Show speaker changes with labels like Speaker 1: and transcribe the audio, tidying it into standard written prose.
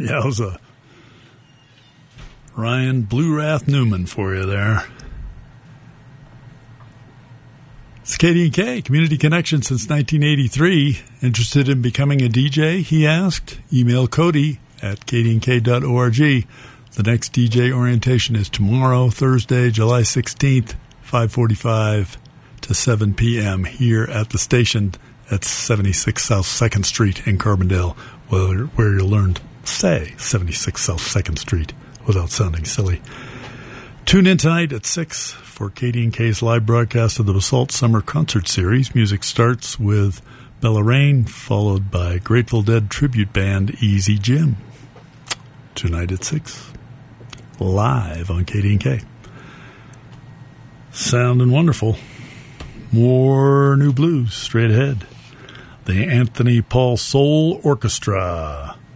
Speaker 1: Yowza. Ryan Blue Wrath Newman for you there. It's KD&K, Community Connection since 1983. Interested in becoming a DJ, he asked? Email Cody at kdnk.org. The next DJ orientation is tomorrow, Thursday, July 16th, 5:45 to 7 p.m. here at the station at 76 South 2nd Street in Carbondale, where you'll learn to say 76 South 2nd Street without sounding silly. Tune in tonight at 6 for KD&K's live broadcast of the Basalt Summer Concert Series. Music starts with Bella Rain, followed by Grateful Dead tribute band Easy Jim. Tonight at 6, live on KD&K. Sounding wonderful. More new blues straight ahead. The Anthony Paul Soul Orchestra